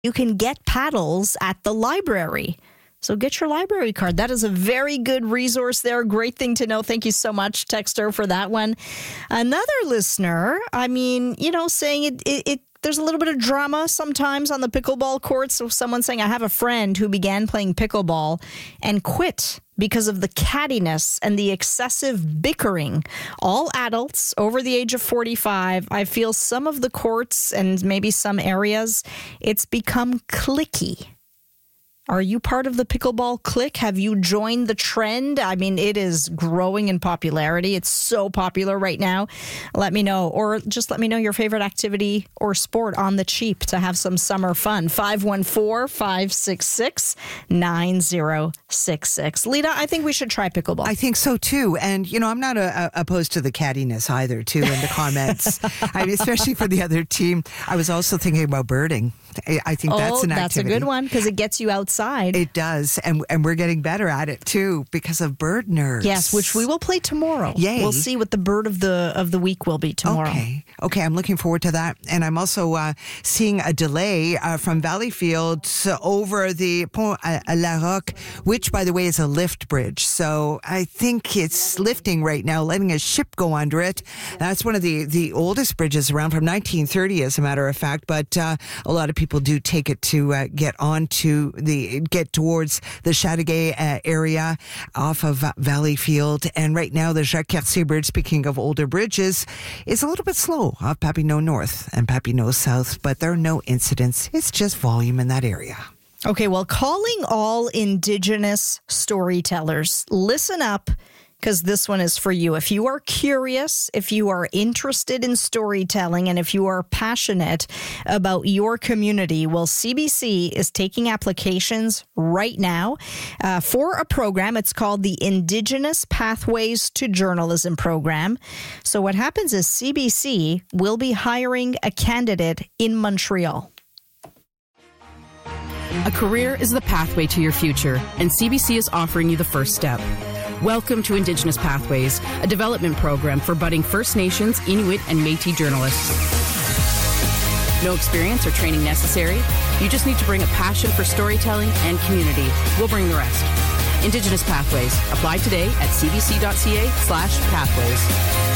you can get paddles at the library. So get your library card. That is a very good resource there. Great thing to know. Thank you so much, Texter, for that one. Another listener, saying there's a little bit of drama sometimes on the pickleball courts. So someone saying, I have a friend who began playing pickleball and quit because of the cattiness and the excessive bickering. All adults over the age of 45. I feel some of the courts and maybe some areas, it's become cliquey. Are you part of the pickleball clique? Have you joined the trend? I mean, it is growing in popularity. It's so popular right now. Let me know. Or just let me know your favorite activity or sport on the cheap to have some summer fun. 514-566-9066. Lita, I think we should try pickleball. I think so, too. And, I'm not opposed to the cattiness either, too, in the comments. Especially for the other team. I was also thinking about birding. I think that's an activity. That's a good one because it gets you outside. It does. And we're getting better at it, too, because of bird nerds. Yes, which we will play tomorrow. Yay. We'll see what the bird of the week will be tomorrow. Okay, I'm looking forward to that. And I'm also seeing a delay from Valleyfield over the Pont à la Roque, which, by the way, is a lift bridge. So I think it's lifting right now, letting a ship go under it. That's one of the oldest bridges around from 1930, as a matter of fact. But a lot of people do take it to get towards the Chateauguay area off of Valleyfield. And right now, the Jacques Cartier Bridge, speaking of older bridges, is a little bit slow off Papineau North and Papineau South, but there are no incidents. It's just volume in that area. Okay, well, calling all Indigenous storytellers, listen up, because this one is for you. If you are curious, if you are interested in storytelling, and if you are passionate about your community, well, CBC is taking applications right now for a program. It's called the Indigenous Pathways to Journalism program. So what happens is CBC will be hiring a candidate in Montreal. A career is the pathway to your future, and CBC is offering you the first step. Welcome to Indigenous Pathways, a development program for budding First Nations, Inuit, and Métis journalists. No experience or training necessary. You just need to bring a passion for storytelling and community. We'll bring the rest. Indigenous Pathways. Apply today at cbc.ca/pathways.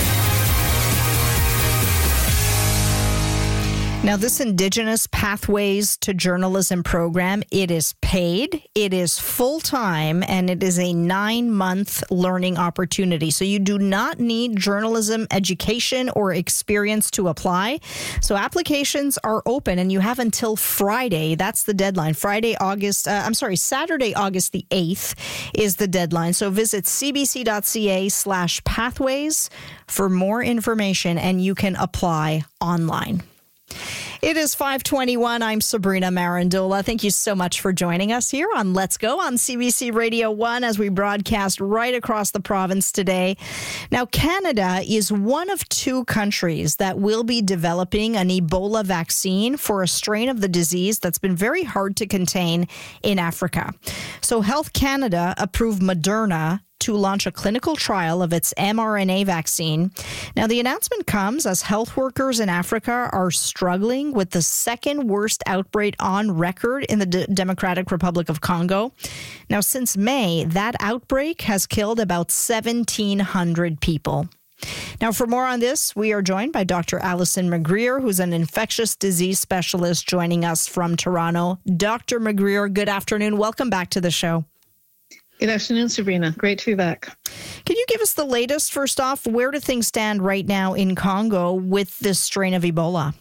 Now, this Indigenous Pathways to Journalism program, it is paid, it is full-time, and it is a 9-month learning opportunity. So you do not need journalism education or experience to apply. So applications are open, and you have until Friday. That's the deadline. Saturday, August the 8th is the deadline. So visit cbc.ca/pathways for more information, and you can apply online. It is 5:21. I'm Sabrina Marandola. Thank you so much for joining us here on Let's Go on CBC Radio 1 as we broadcast right across the province today. Now, Canada is one of 2 countries that will be developing an Ebola vaccine for a strain of the disease that's been very hard to contain in Africa. So Health Canada approved Moderna to launch a clinical trial of its mRNA vaccine. Now, the announcement comes as health workers in Africa are struggling with the second worst outbreak on record in the Democratic Republic of Congo. Now, since May, that outbreak has killed about 1,700 people. Now, for more on this, we are joined by Dr. Alison McGreer, who's an infectious disease specialist joining us from Toronto. Dr. McGreer, good afternoon. Welcome back to the show. Good afternoon, Sabrina. Great to be back. Can you give us the latest, first off? Where do things stand right now in Congo with this strain of Ebola?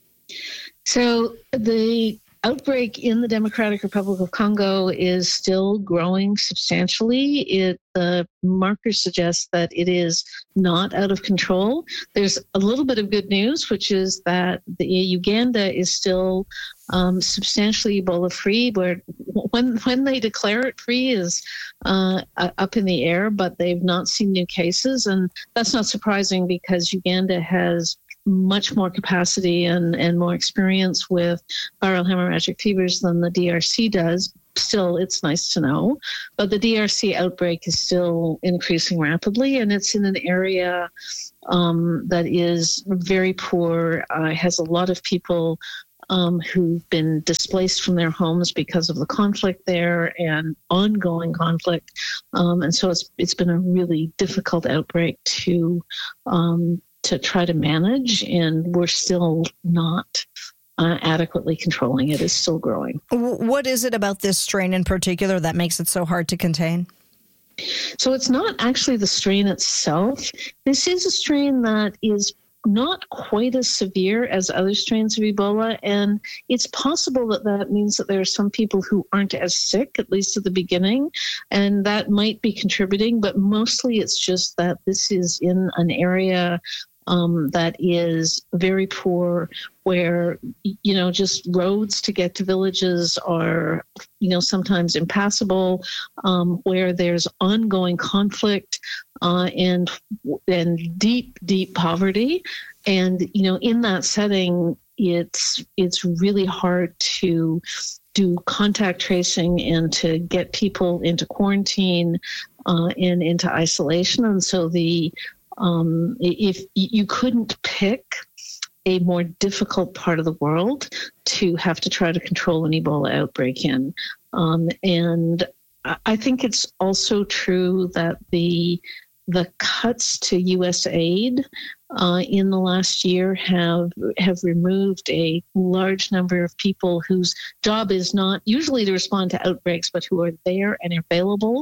So the outbreak in the Democratic Republic of Congo is still growing substantially. The markers suggest that it is not out of control. There's a little bit of good news, which is that Uganda is still substantially Ebola-free, where when they declare it free is up in the air, but they've not seen new cases. And that's not surprising because Uganda has much more capacity and more experience with viral hemorrhagic fevers than the DRC does. Still, it's nice to know. But the DRC outbreak is still increasing rapidly, and it's in an area that is very poor, has a lot of people who've been displaced from their homes because of the conflict there and ongoing conflict. And so it's been a really difficult outbreak to try to manage, and we're still not adequately controlling it. Is still growing. What is it about this strain in particular that makes it so hard to contain? So it's not actually the strain itself. This is a strain that is not quite as severe as other strains of Ebola, and it's possible that that means that there are some people who aren't as sick, at least at the beginning, and that might be contributing, but mostly it's just that this is in an area that is very poor, where, just roads to get to villages are, sometimes impassable, where there's ongoing conflict and deep, deep poverty. And, in that setting, it's really hard to do contact tracing and to get people into quarantine and into isolation. And so if you couldn't pick a more difficult part of the world to have to try to control an Ebola outbreak in. And I think it's also true that the cuts to U.S. aid in the last year have removed a large number of people whose job is not usually to respond to outbreaks, but who are there and available,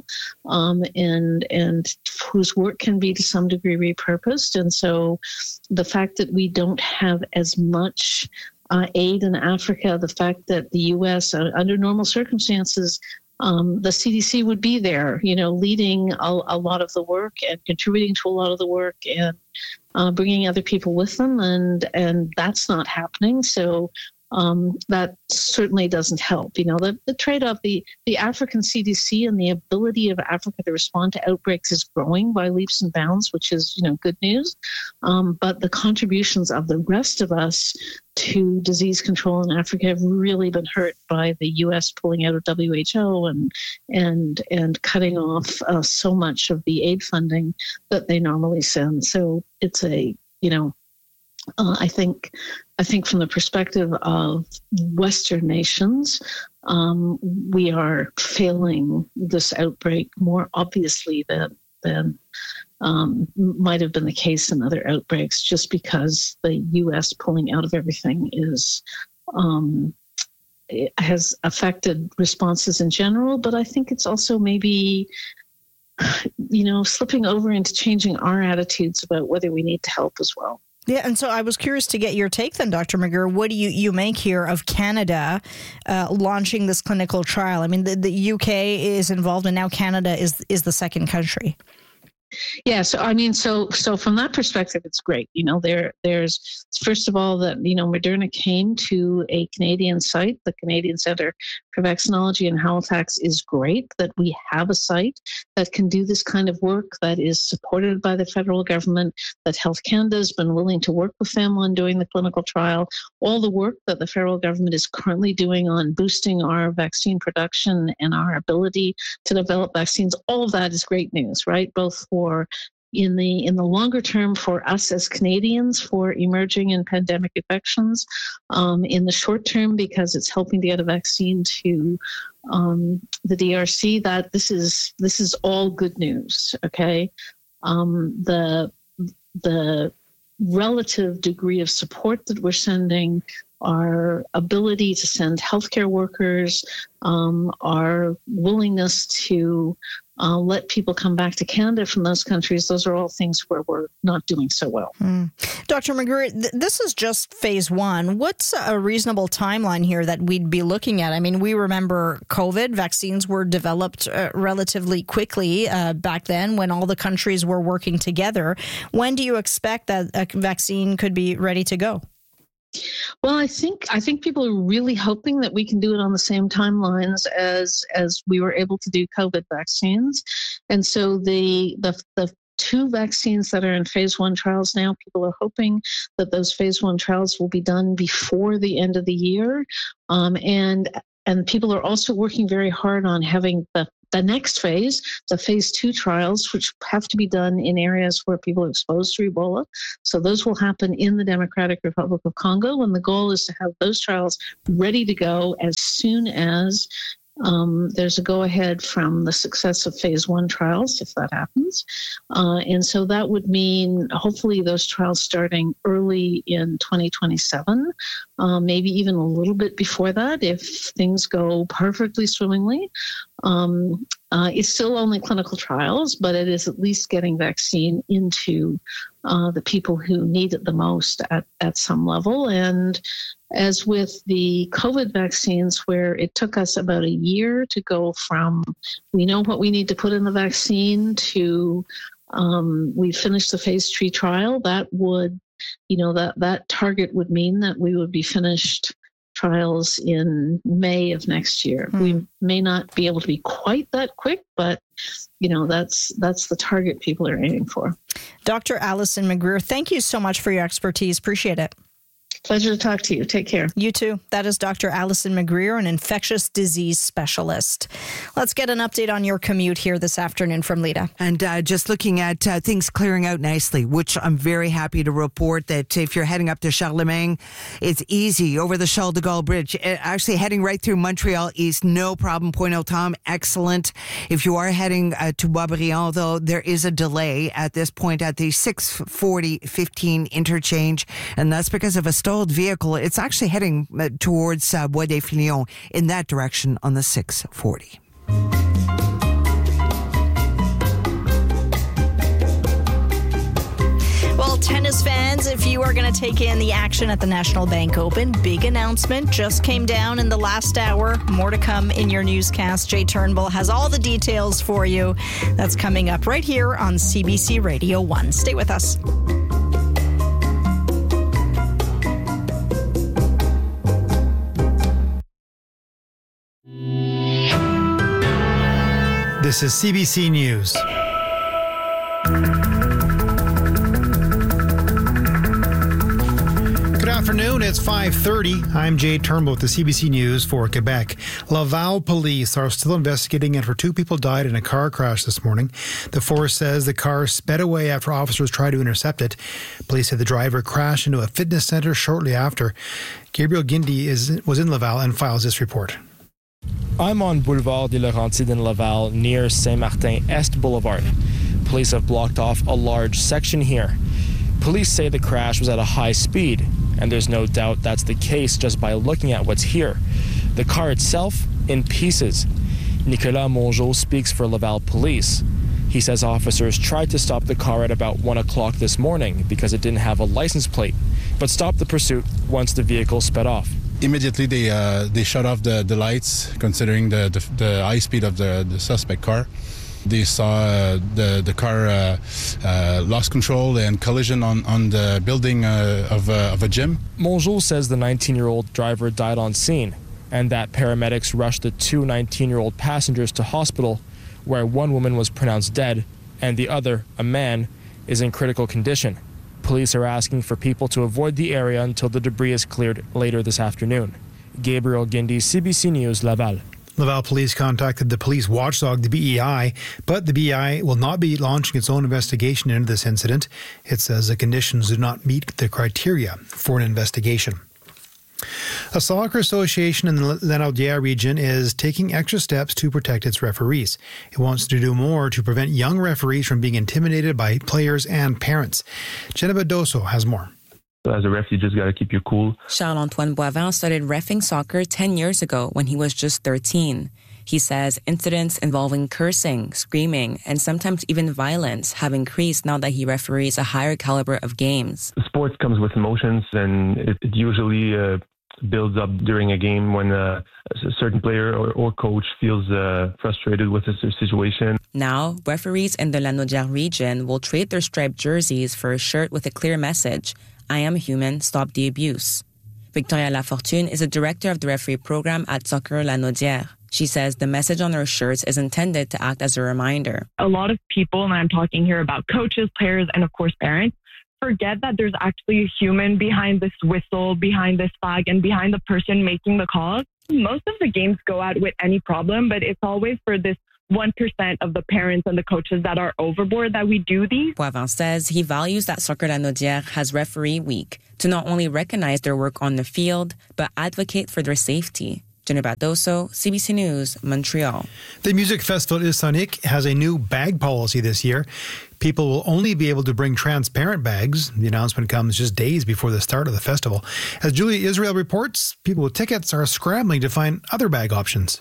and whose work can be to some degree repurposed. And so the fact that we don't have as much aid in Africa, the fact that the U.S. Under normal circumstances, the CDC would be there, leading a lot of the work and contributing to a lot of the work and bringing other people with them, and that's not happening. So that certainly doesn't help. The trade-off, the African CDC and the ability of Africa to respond to outbreaks is growing by leaps and bounds, which is, good news. But the contributions of the rest of us to disease control in Africa have really been hurt by the U.S. pulling out of WHO and cutting off so much of the aid funding that they normally send. So it's I think from the perspective of Western nations, we are failing this outbreak more obviously than might have been the case in other outbreaks, just because the U.S. pulling out of everything has affected responses in general. But I think it's also maybe slipping over into changing our attitudes about whether we need to help as well. Yeah, and so I was curious to get your take then, Dr. McGirr. What do you make here of Canada launching this clinical trial? I mean, the UK is involved, and now Canada is the second country. Yeah, so from that perspective, it's great. There's first of all that Moderna came to a Canadian site. The Canadian Centre for Vaccinology in Halifax is great. That we have a site that can do this kind of work, that is supported by the federal government. That Health Canada has been willing to work with them on doing the clinical trial. All the work that the federal government is currently doing on boosting our vaccine production and our ability to develop vaccines. All of that is great news, right? Both for in the longer term for us as Canadians for emerging and pandemic infections, in the short term because it's helping to get a vaccine to the DRC. That this is all good news. Okay, the relative degree of support that we're sending, our ability to send healthcare workers, our willingness to let people come back to Canada from those countries, those are all things where we're not doing so well. Dr. McGirr, this is just phase one. What's a reasonable timeline here that we'd be looking at? I mean, we remember COVID. Vaccines were developed relatively quickly back then when all the countries were working together. When do you expect that a vaccine could be ready to go? Well, I think people are really hoping that we can do it on the same timelines as we were able to do COVID vaccines. And so the two vaccines that are in phase one trials now, people are hoping that those phase one trials will be done before the end of the year. And people are also working very hard on having the next phase, the phase 2 trials, which have to be done in areas where people are exposed to Ebola. So those will happen in the Democratic Republic of Congo. And the goal is to have those trials ready to go as soon as there's a go-ahead from the success of phase 1 trials, if that happens. And so that would mean hopefully those trials starting early in 2027, maybe even a little bit before that if things go perfectly swimmingly. It's still only clinical trials, but it is at least getting vaccine into the people who need it the most at some level. And as with the COVID vaccines, where it took us about a year to go from we know what we need to put in the vaccine to we finished the phase 3 trial, that would, that target would mean that we would be finished trials in May of next year. We may not be able to be quite that quick, but that's the target people are aiming for. Dr. Alison McGreer, thank you so much for your expertise. Appreciate it. Pleasure to talk to you. Take care. You too. That is Dr. Alison McGreer, an infectious disease specialist. Let's get an update on your commute here this afternoon from Lita. And just looking at things clearing out nicely, which I'm very happy to report that if you're heading up to Charlemagne, it's easy over the Charles de Gaulle Bridge. Actually heading right through Montreal East, no problem. Pointe-aux-Trembles, excellent. If you are heading to Boisbriand, though, there is a delay at this point at the 640-15 interchange, and that's because of a stalled vehicle. It's actually heading towards Bois des Filions in that direction on the 640. Well, tennis fans, if you are going to take in the action at the National Bank Open, big announcement just came down in the last hour. More to come in your newscast. Jay Turnbull has all the details for you. That's coming up right here on CBC Radio 1. Stay with us. This is CBC News. Good afternoon, it's 5:30. I'm Jay Turnbull with the CBC News for Quebec. Laval police are still investigating after 2 people died in a car crash this morning. The force says the car sped away after officers tried to intercept it. Police said the driver crashed into a fitness center shortly after. Gabriel Guindy was in Laval and files this report. I'm on Boulevard des Laurentides in Laval near Saint-Martin-Est Boulevard. Police have blocked off a large section here. Police say the crash was at a high speed, and there's no doubt that's the case just by looking at what's here. The car itself in pieces. Nicolas Mongeau speaks for Laval Police. He says officers tried to stop the car at about 1 o'clock this morning because it didn't have a license plate, but stopped the pursuit once the vehicle sped off. Immediately they shut off the lights, considering the high speed of the suspect car. They saw the car lost control and collision on the building of a gym. Mongeau says the 19-year-old driver died on scene and that paramedics rushed the 2 19-year-old passengers to hospital, where one woman was pronounced dead and the other, a man, is in critical condition. Police are asking for people to avoid the area until the debris is cleared later this afternoon. Gabriel Guindy, CBC News, Laval. Laval police contacted the police watchdog, the BEI, but the BEI will not be launching its own investigation into this incident. It says the conditions do not meet the criteria for an investigation. A soccer association in the Lanaudière region is taking extra steps to protect its referees. It wants to do more to prevent young referees from being intimidated by players and parents. Jenna Dosso has more. As a ref, you just got to keep your cool. Charles-Antoine Boivin started reffing soccer 10 years ago when he was just 13. He says incidents involving cursing, screaming, and sometimes even violence have increased now that he referees a higher caliber of games. Sports comes with emotions, and it usually builds up during a game when a certain player or coach feels frustrated with a situation. Now, referees in the Lanaudière region will trade their striped jerseys for a shirt with a clear message: I am human, stop the abuse. Victoria Lafortune is a director of the referee program at Soccer Lanaudière. She says the message on her shirts is intended to act as a reminder. A lot of people, and I'm talking here about coaches, players, and of course parents, forget that there's actually a human behind this whistle, behind this flag, and behind the person making the calls. Most of the games go out with any problem, but it's always for this 1% of the parents and the coaches that are overboard that we do these. Poivin says he values that Soccer Lanaudière has Referee Week to not only recognize their work on the field, but advocate for their safety. Jenna Bardoso, CBC News, Montreal. The music festival Île Sonique has a new bag policy this year. People will only be able to bring transparent bags. The announcement comes just days before the start of the festival. As Julia Israel reports, people with tickets are scrambling to find other bag options.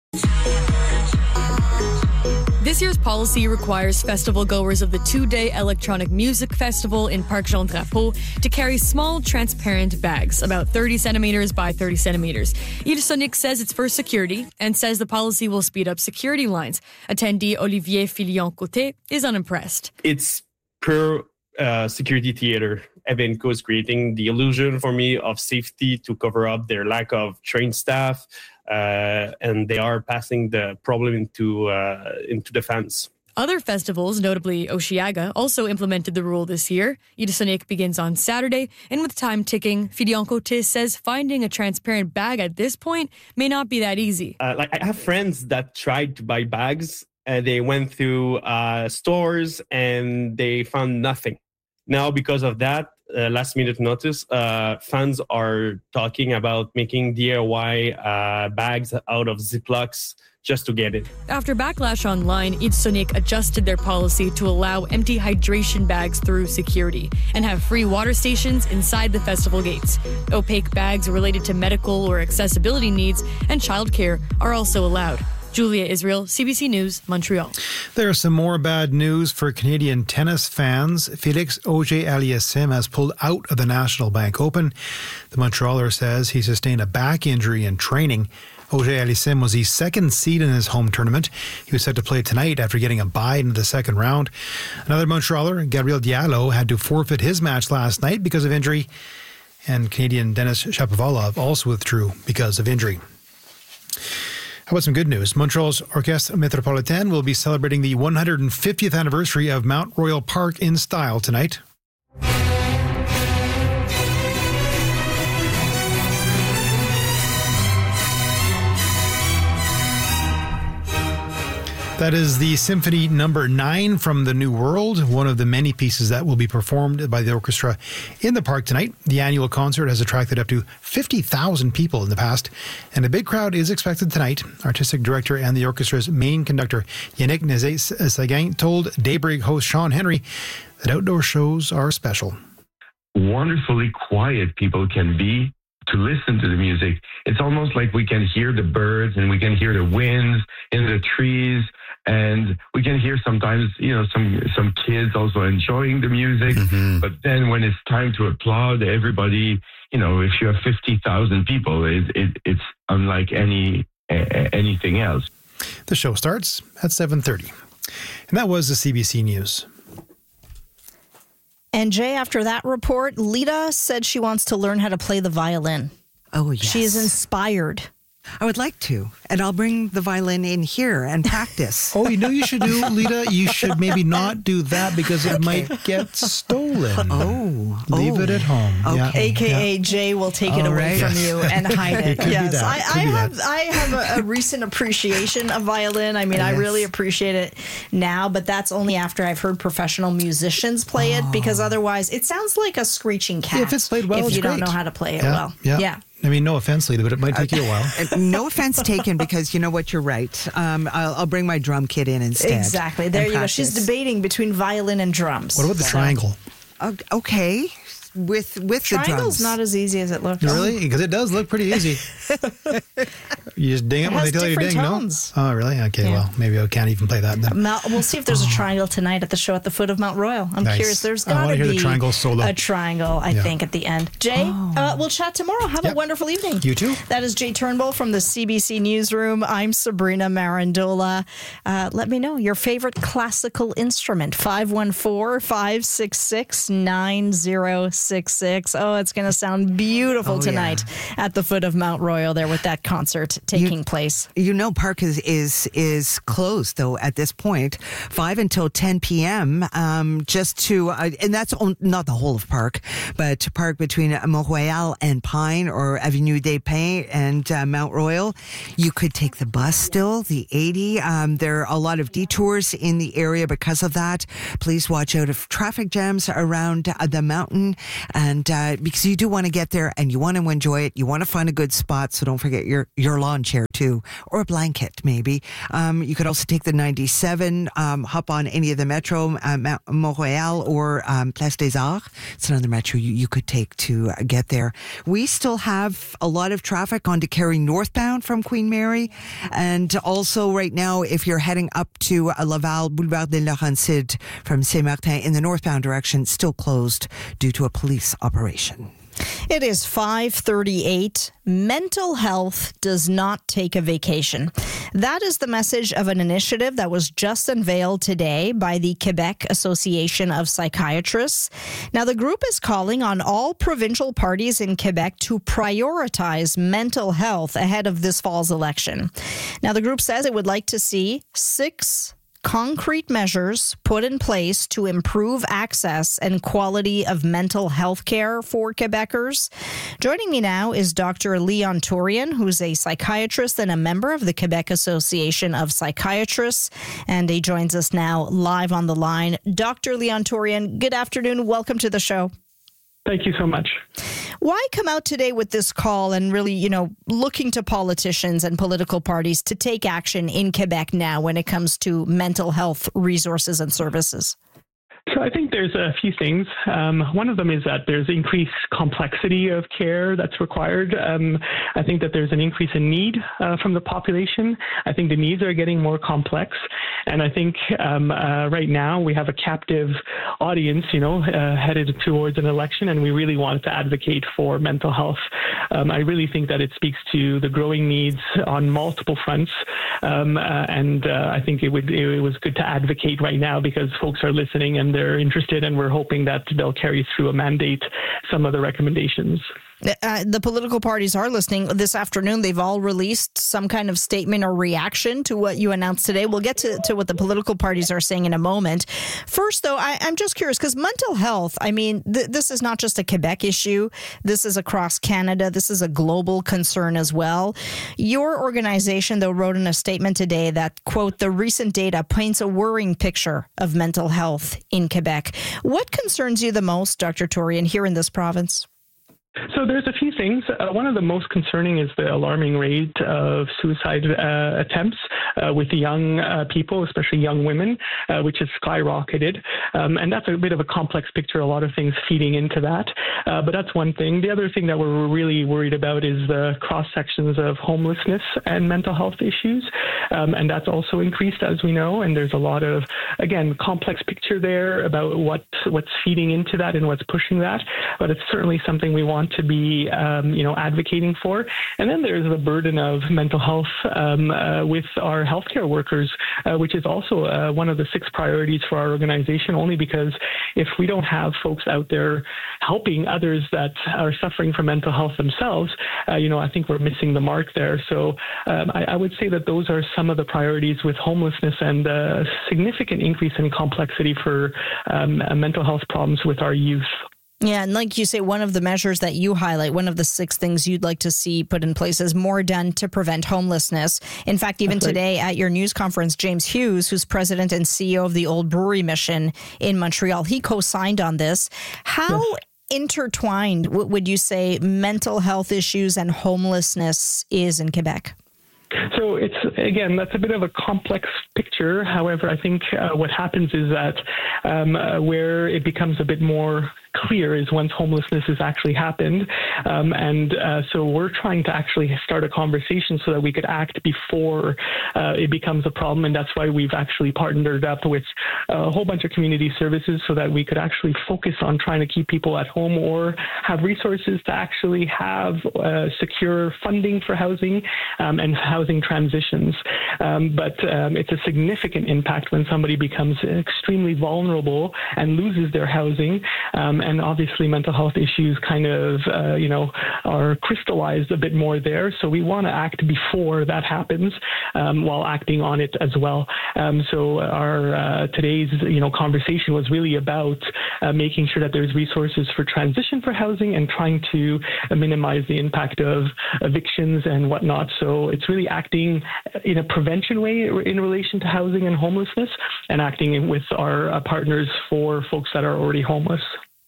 This year's policy requires festival goers of the 2-day electronic music festival in Parc Jean Drapeau to carry small, transparent bags, about 30 centimeters by 30 centimeters. Île Sonique says it's for security and says the policy will speed up security lines. Attendee Olivier Filion-Côté is unimpressed. It's pure security theater. Evenco is creating the illusion for me of safety to cover up their lack of trained staff. And they are passing the problem into the fans. Other festivals, notably Osheaga, also implemented the rule this year. Île Sonique begins on Saturday, and with time ticking, Filion-Côté says finding a transparent bag at this point may not be that easy. I have friends that tried to buy bags. They went through stores and they found nothing. Now, because of that, last minute notice, fans are talking about making DIY bags out of Ziplocs just to get it. After backlash online, Île Sonique adjusted their policy to allow empty hydration bags through security and have free water stations inside the festival gates. Opaque bags related to medical or accessibility needs and childcare are also allowed. Julia Israel, CBC News, Montreal. There's some more bad news for Canadian tennis fans. Félix Auger-Aliassime has pulled out of the National Bank Open. The Montrealer says he sustained a back injury in training. Auger-Aliassime was the second seed in his home tournament. He was set to play tonight after getting a bye into the second round. Another Montrealer, Gabriel Diallo, had to forfeit his match last night because of injury. And Canadian Denis Shapovalov also withdrew because of injury. How about some good news? Montreal's Orchestre Métropolitain will be celebrating the 150th anniversary of Mount Royal Park in style tonight. That is the Symphony Number 9 from the New World, one of the many pieces that will be performed by the orchestra in the park tonight. The annual concert has attracted up to 50,000 people in the past, and a big crowd is expected tonight. Artistic director and the orchestra's main conductor, Yannick Nézet-Séguin, told Daybreak host Sean Henry that outdoor shows are special. Wonderfully quiet people can be to listen to the music. It's almost like we can hear the birds and we can hear the winds in the trees. And we can hear sometimes, some kids also enjoying the music. Mm-hmm. But then when it's time to applaud, everybody, if you have 50,000 people, it's unlike anything else. The show starts at 7:30. And that was the CBC News. And Jay, after that report, Lita said she wants to learn how to play the violin. Oh, yes. She is inspired. I would like to, and I'll bring the violin in here and practice. Oh, you should do, Lita? You should maybe not do that because it might get stolen. Leave it at home. Okay. Yeah. AKA Jay will take it away from you and hide it. Yes, I have a recent appreciation of violin. I mean, I really appreciate it now, but that's only after I've heard professional musicians play it, because otherwise it sounds like a screeching cat. If it's played well, if you it's don't great. know how to play it Yeah. well. I mean, no offense, Lita, but it might take you a while. No offense taken, because you know what, you're right. I'll bring my drum kit in instead. Exactly. There you go. She's debating between violin and drums. What about the triangle? Okay. With the drums. Triangle's not as easy as it looks. Really? Because it does look pretty easy. You just ding it when they tell you to ding, tones. No? Oh, really? Okay, well, maybe I can't even play that then. We'll see if there's a triangle tonight at the show at the foot of Mount Royal. I'm curious. There's got to be the triangle solo. A triangle, I think, at the end. Jay, we'll chat tomorrow. Have a wonderful evening. You too. That is Jay Turnbull from the CBC Newsroom. I'm Sabrina Marandola. Let me know your favorite classical instrument. 514-566-9060. 866. Oh, it's going to sound beautiful tonight at the foot of Mount Royal there with that concert taking place. You know, Park is closed, though, at this point, 5 until 10 p.m., just to, and that's not the whole of Park, but to Park between Mont-Royal and Pine, or Avenue des Pins and Mount Royal. You could take the bus still, the 80. There are a lot of detours in the area because of that. Please watch out of traffic jams around the mountain, and because you do want to get there and you want to enjoy it, you want to find a good spot, so don't forget your lawn chair too, or a blanket maybe. You could also take the 97, hop on any of the metro, Mont-Royal or Place des Arts. It's another metro you could take to get there. We still have a lot of traffic on Décarie northbound from Queen Mary, and also right now if you're heading up to Laval, Boulevard des Laurentides from Saint-Martin in the northbound direction, still closed due to a police operation. It is 5:38. Mental health does not take a vacation. That is the message of an initiative that was just unveiled today by the Quebec Association of Psychiatrists. Now, the group is calling on all provincial parties in Quebec to prioritize mental health ahead of this fall's election. Now, the group says it would like to see 6 concrete measures put in place to improve access and quality of mental health care for Quebecers. Joining me now is Dr. Leon Turian, who's a psychiatrist and a member of the Quebec Association of Psychiatrists, and he joins us now live on the line. Dr. Leon Turian, good afternoon. Welcome to the show. Thank you so much. Why come out today with this call and really, looking to politicians and political parties to take action in Quebec now when it comes to mental health resources and services? So I think there's a few things. One of them is that there's increased complexity of care that's required. I think that there's an increase in need from the population. I think the needs are getting more complex. And I think right now we have a captive audience, headed towards an election, and we really want to advocate for mental health. I really think that it speaks to the growing needs on multiple fronts. And I think it was good to advocate right now because folks are listening and they're interested, and we're hoping that they'll carry through a mandate some of the recommendations. The political parties are listening. This afternoon, they've all released some kind of statement or reaction to what you announced today. We'll get to what the political parties are saying in a moment. First, though, I'm just curious because mental health, this is not just a Quebec issue. This is across Canada. This is a global concern as well. Your organization, though, wrote in a statement today that, quote, the recent data paints a worrying picture of mental health in Quebec. What concerns you the most, Dr. Turian, here in this province? So there's a few things. One of the most concerning is the alarming rate of suicide attempts with young people, especially young women, which has skyrocketed. And that's a bit of a complex picture, a lot of things feeding into that. But that's one thing. The other thing that we're really worried about is the cross-sections of homelessness and mental health issues. And that's also increased, as we know. And there's a lot of, again, complex picture there about what's feeding into that and what's pushing that. But it's certainly something we want to be, advocating for. And then there's the burden of mental health with our healthcare workers, which is also one of the 6 priorities for our organization, only because if we don't have folks out there helping others that are suffering from mental health themselves, I think we're missing the mark there. So I would say that those are some of the priorities with homelessness and a significant increase in complexity for mental health problems with our youth. Yeah, and like you say, one of the measures that you highlight, one of the 6 things you'd like to see put in place is more done to prevent homelessness. In fact, even today at your news conference, James Hughes, who's president and CEO of the Old Brewery Mission in Montreal, he co-signed on this. How intertwined would you say mental health issues and homelessness is in Quebec? So that's a bit of a complex picture. However, I think what happens is that where it becomes a bit more clear is once homelessness has actually happened. So we're trying to actually start a conversation so that we could act before it becomes a problem. And that's why we've actually partnered up with a whole bunch of community services so that we could actually focus on trying to keep people at home or have resources to actually have secure funding for housing and housing transitions. But it's a significant impact when somebody becomes extremely vulnerable and loses their housing. and obviously mental health issues kind of, are crystallized a bit more there. So we want to act before that happens, while acting on it as well. So our today's, conversation was really about making sure that there's resources for transition for housing and trying to minimize the impact of evictions and whatnot. So it's really acting in a prevention way in relation to housing and homelessness, and acting with our partners for folks that are already homeless.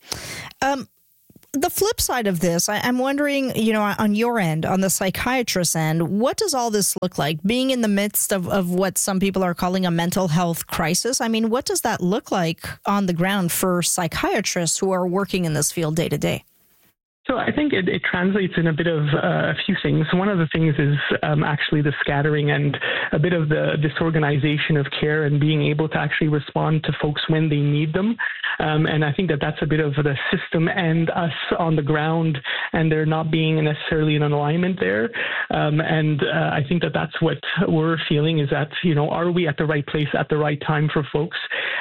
The flip side of this, I'm wondering, on your end, on the psychiatrist's end, what does all this look like? Being in the midst of what some people are calling a mental health crisis, what does that look like on the ground for psychiatrists who are working in this field day to day? So I think it translates in a bit of a few things. One of the things is actually the scattering and a bit of the disorganization of care and being able to actually respond to folks when they need them. And I think that's a bit of the system and us on the ground, and there not being necessarily an alignment there. And I think that's what we're feeling is that, are we at the right place at the right time for folks?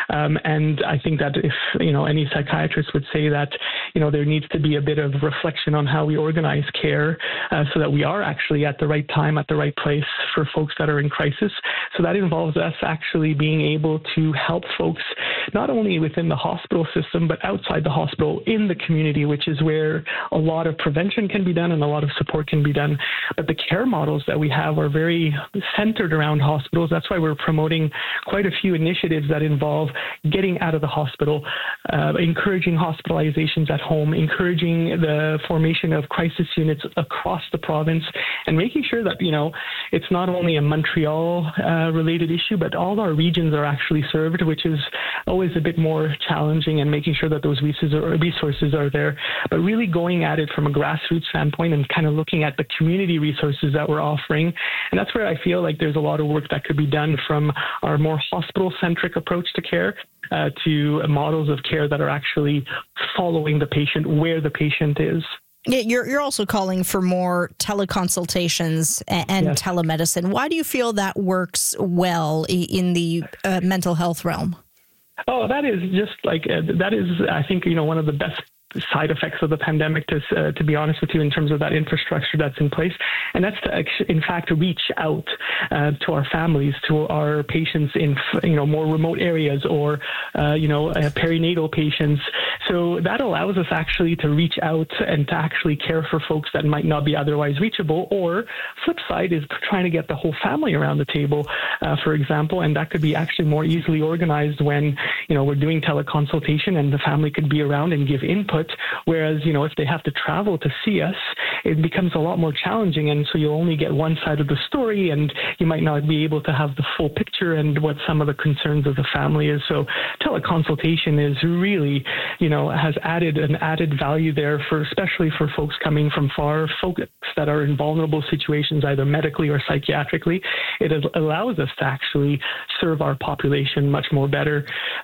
And I think that if, any psychiatrist would say that, there needs to be a bit of reflection on how we organize care so that we are actually at the right time, at the right place for folks that are in crisis. So that involves us actually being able to help folks not only within the hospital system, but outside the hospital in the community, which is where a lot of prevention can be done and a lot of support can be done. But the care models that we have are very centered around hospitals. That's why we're promoting quite a few initiatives that involve getting out of the hospital, encouraging hospitalizations at home, encouraging the formation of crisis units across the province, and making sure that, it's not only a Montreal related issue, but all our regions are actually served, which is always a bit more challenging, and making sure that those resources are there, but really going at it from a grassroots standpoint and kind of looking at the community resources that we're offering. And that's where I feel like there's a lot of work that could be done from our more hospital-centric approach to care to models of care that are actually following the patient where the patient is. Yeah, you're also calling for more teleconsultations and yes. telemedicine. Why do you feel that works well in the mental health realm? Oh, that is just I think, one of the best side effects of the pandemic, to be honest with you, in terms of that infrastructure that's in place. And that's to, in fact, reach out to our families, to our patients in, more remote areas or, perinatal patients. So that allows us actually to reach out and to actually care for folks that might not be otherwise reachable. Or flip side is trying to get the whole family around the table, for example, and that could be actually more easily organized when, we're doing teleconsultation and the family could be around and give input. Whereas, if they have to travel to see us, it becomes a lot more challenging. And so you'll only get one side of the story and you might not be able to have the full picture and what some of the concerns of the family is. So teleconsultation is really, has added an added value there especially for folks coming from far, folks that are in vulnerable situations, either medically or psychiatrically. It allows us to actually serve our population much more better,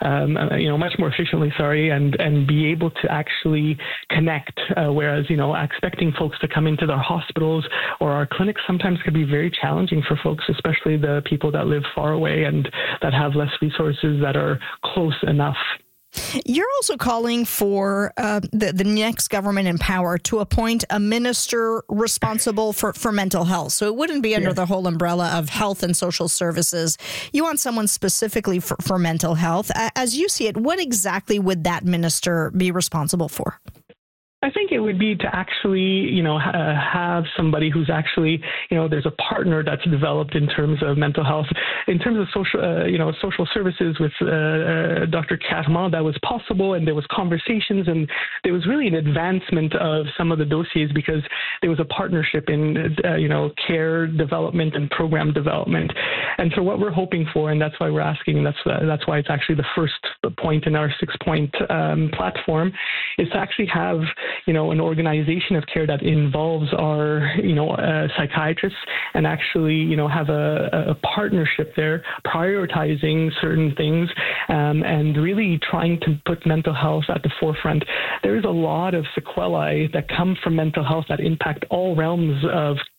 much more efficiently, and be able to actually connect, whereas, expecting folks to come into their hospitals or our clinics sometimes can be very challenging for folks, especially the people that live far away and that have less resources that are close enough. You're also calling for the next government in power to appoint a minister responsible for mental health. So it wouldn't be under the whole umbrella of health and social services. You want someone specifically for mental health. As you see it, what exactly would that minister be responsible for? I think it would be to actually, have somebody who's actually, there's a partner that's developed in terms of mental health, in terms of social services with Dr. Carman. That was possible, and there was conversations, and there was really an advancement of some of the dossiers because there was a partnership in, care development and program development. And so what we're hoping for, and that's why we're asking, and that's why it's actually the first point in our 6-point platform, is to actually have an organization of care that involves our, psychiatrists and actually, have a partnership there, prioritizing certain things and really trying to put mental health at the forefront. There is a lot of sequelae that come from mental health that impact all realms of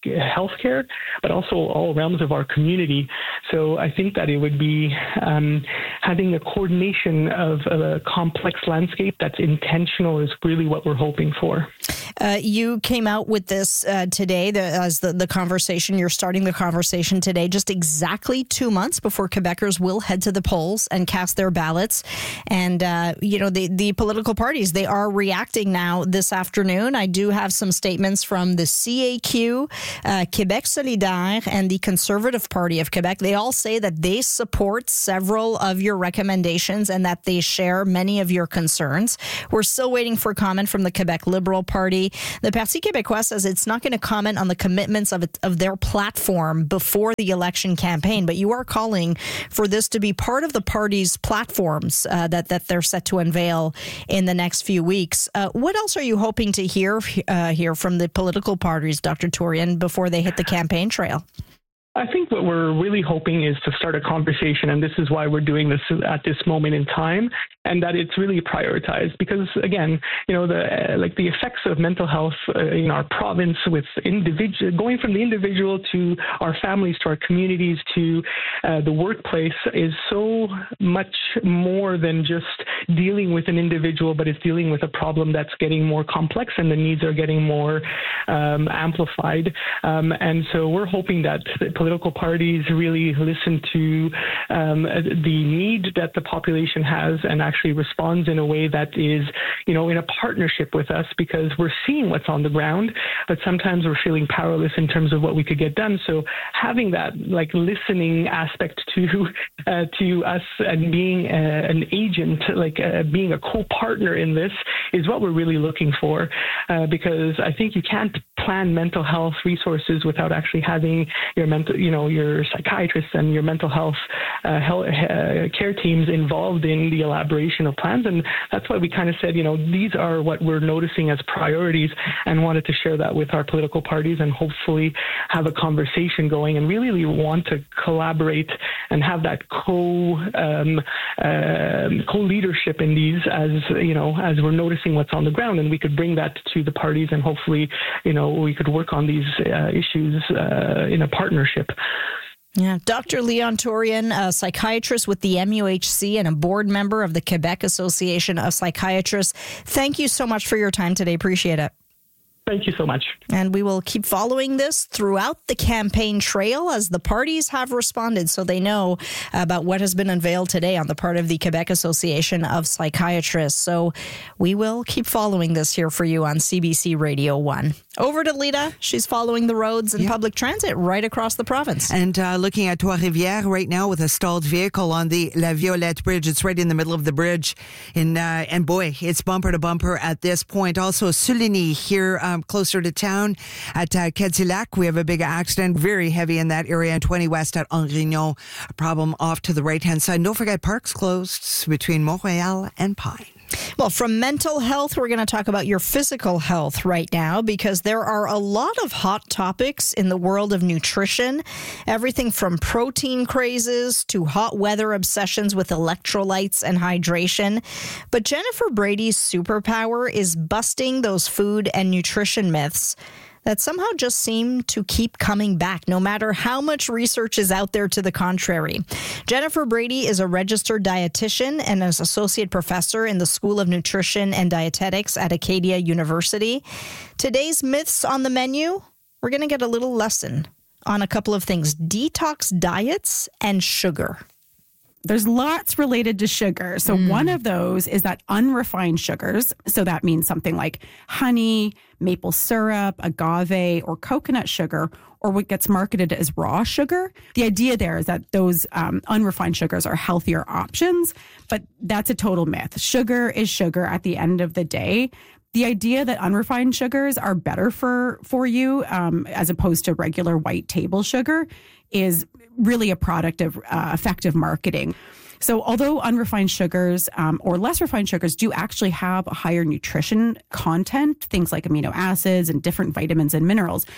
healthcare, but also all realms of our community. So I think that it would be having a coordination of a complex landscape that's intentional is really what we're hoping for. You came out with this today as the conversation. You're starting the conversation today, just exactly 2 months before Quebecers will head to the polls and cast their ballots. And, the political parties, they are reacting now this afternoon. I do have some statements from the CAQ, Québec Solidaire, and the Conservative Party of Quebec. They all say that they support several of your recommendations and that they share many of your concerns. We're still waiting for comment from the Quebec Liberal Party. The Parti Québécois says it's not going to comment on the commitments of their platform before the election campaign, but you are calling for this to be part of the party's platforms that they're set to unveil in the next few weeks. What else are you hoping to hear from the political parties, Dr. Turian, before they hit the campaign trail? I think what we're really hoping is to start a conversation, and this is why we're doing this at this moment in time, and that it's really prioritized. Because again, the effects of mental health in our province, with going from the individual to our families, to our communities, to the workplace, is so much more than just dealing with an individual, but it's dealing with a problem that's getting more complex, and the needs are getting more amplified. And so we're hoping that political parties really listen to the need that the population has and actually responds in a way that is, in a partnership with us, because we're seeing what's on the ground, but sometimes we're feeling powerless in terms of what we could get done. So having that listening aspect to us and being an agent, being a co-partner in this, is what we're really looking for, because I think you can't plan mental health resources without actually having your psychiatrists and your mental health care teams involved in the elaboration of plans. And that's why we kind of said, these are what we're noticing as priorities, and wanted to share that with our political parties and hopefully have a conversation going, and really want to collaborate and have that co-leadership in these, as as we're noticing what's on the ground, and we could bring that to the parties, and hopefully we could work on these issues in a partnership. Yeah, Dr. Leon Turian, a psychiatrist with the MUHC and a board member of the Quebec Association of Psychiatrists. Thank you so much for your time today. Appreciate it. Thank you so much. And we will keep following this throughout the campaign trail as the parties have responded, so they know about what has been unveiled today on the part of the Quebec Association of Psychiatrists. So we will keep following this here for you on CBC Radio 1. Over to Lita. She's following the roads and public transit right across the province. And looking at Trois-Rivières right now with a stalled vehicle on the La Violette Bridge. It's right in the middle of the bridge. And boy, it's bumper to bumper at this point. Also, Souligny here closer to town at Cadillac. We have a big accident, very heavy in that area, and 20 West at Angrignon. A problem off to the right-hand side. Don't forget, parks closed between Montreal and Pine. Well, from mental health, we're going to talk about your physical health right now, because there are a lot of hot topics in the world of nutrition. Everything from protein crazes to hot weather obsessions with electrolytes and hydration. But Jennifer Brady's superpower is busting those food and nutrition myths that somehow just seem to keep coming back, no matter how much research is out there to the contrary. Jennifer Brady is a registered dietitian and an associate professor in the School of Nutrition and Dietetics at Acadia University. Today's myths on the menu, we're going to get a little lesson on a couple of things: detox diets and sugar. There's lots related to sugar. So one of those is that unrefined sugars. So that means something like honey, maple syrup, agave, or coconut sugar, or what gets marketed as raw sugar. The idea there is that those unrefined sugars are healthier options, but that's a total myth. Sugar is sugar at the end of the day. The idea that unrefined sugars are better for you as opposed to regular white table sugar is really a product of effective marketing. So although unrefined sugars or less refined sugars do actually have a higher nutrition content, things like amino acids and different vitamins and minerals,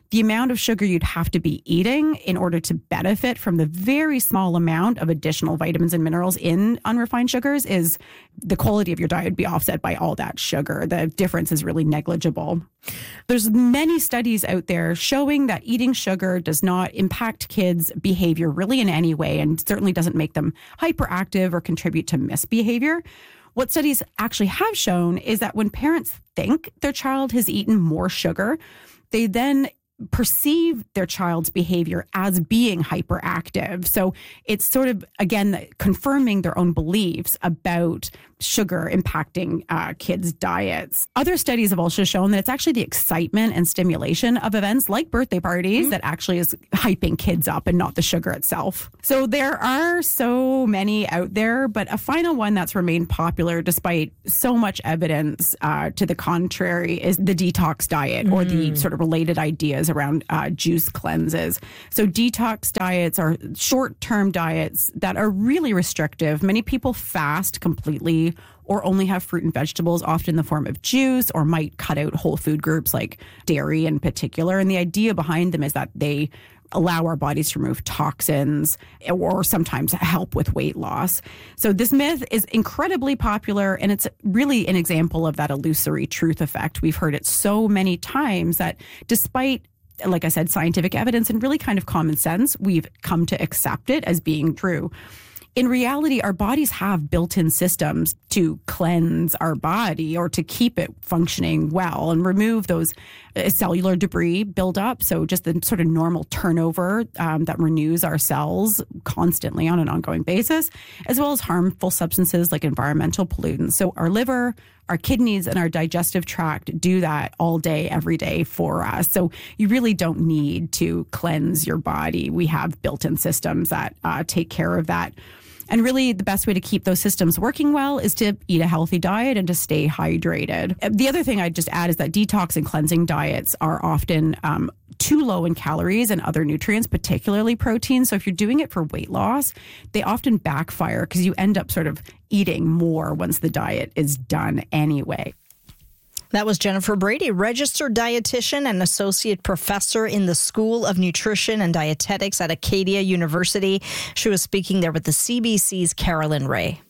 the amount of sugar you'd have to be eating in order to benefit from the very small amount of additional vitamins and minerals in unrefined sugars is the quality of your diet would be offset by all that sugar. The difference is really negligible. There's many studies out there showing that eating sugar does not impact kids' behavior really in any way, and certainly doesn't make them hyperactive or contribute to misbehavior. What studies actually have shown is that when parents think their child has eaten more sugar, they then perceive their child's behavior as being hyperactive. So it's sort of, again, confirming their own beliefs about sugar impacting kids' diets. Other studies have also shown that it's actually the excitement and stimulation of events like birthday parties that actually is hyping kids up and not the sugar itself. So there are so many out there, but a final one that's remained popular despite so much evidence to the contrary is the detox diet or the sort of related ideas around juice cleanses. So detox diets are short-term diets that are really restrictive. Many people fast completely or only have fruit and vegetables, often in the form of juice, or might cut out whole food groups like dairy in particular. And the idea behind them is that they allow our bodies to remove toxins or sometimes help with weight loss. So this myth is incredibly popular, and it's really an example of that illusory truth effect. We've heard it so many times that despite, like I said, scientific evidence and really kind of common sense, we've come to accept it as being true. In reality, our bodies have built-in systems to cleanse our body or to keep it functioning well and remove those cellular debris buildup. So just the sort of normal turnover that renews our cells constantly on an ongoing basis, as well as harmful substances like environmental pollutants. So our liver, our kidneys, and our digestive tract do that all day, every day for us. So you really don't need to cleanse your body. We have built-in systems that take care of that. And really, the best way to keep those systems working well is to eat a healthy diet and to stay hydrated. The other thing I'd just add is that detox and cleansing diets are often too low in calories and other nutrients, particularly protein. So if you're doing it for weight loss, they often backfire because you end up sort of eating more once the diet is done anyway. That was Jennifer Brady, registered dietitian and associate professor in the School of Nutrition and Dietetics at Acadia University. She was speaking there with the CBC's Carolyn Ray.